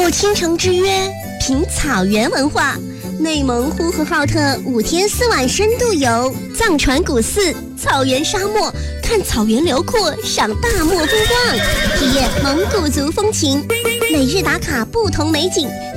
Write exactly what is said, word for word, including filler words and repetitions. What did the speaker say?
赴倾城之约，品草原文化。内蒙呼和浩特五天四晚深度游，藏传古寺、草原沙漠，看草原辽阔，赏大漠风光，体验蒙古族风情。每日打卡不同美景。